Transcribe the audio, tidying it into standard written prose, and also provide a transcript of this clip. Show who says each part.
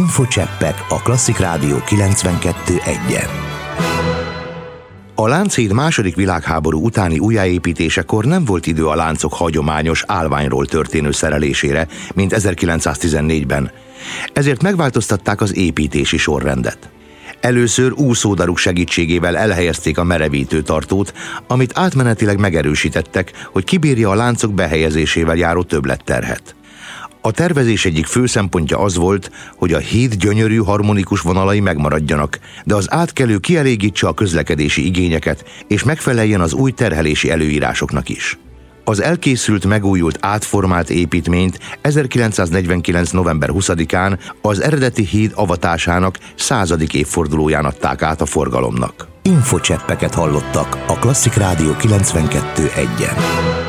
Speaker 1: Infocseppek a Klasszik Rádió 92.1-en. A Lánchíd második világháború utáni újjáépítésekor nem volt idő a láncok hagyományos állványról történő szerelésére, mint 1914-ben. Ezért megváltoztatták az építési sorrendet. Először úszódaruk segítségével elhelyezték a merevítő tartót, amit átmenetileg megerősítettek, hogy kibírja a láncok behelyezésével járó többletterhet. A tervezés egyik fő szempontja az volt, hogy a híd gyönyörű harmonikus vonalai megmaradjanak, de az átkelő kielégítse a közlekedési igényeket, és megfeleljen az új terhelési előírásoknak is. Az elkészült, megújult, átformált építményt 1949. november 20-án az eredeti híd avatásának 100. évfordulóján adták át a forgalomnak. Infocseppeket hallottak a Klasszik Rádió 92.1-en.